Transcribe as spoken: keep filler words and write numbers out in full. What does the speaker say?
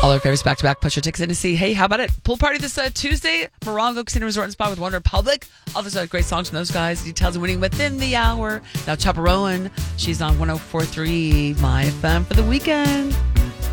All our favorites back to back. Put your tickets in to see. Hey, how about it? Pool party this uh, Tuesday. Morongo Casino Resort and Spa with One Republic. All those uh, great songs from those guys. Details of winning within the hour. Now, Chopper Rowan, she's on one oh four point three My F M for the weekend.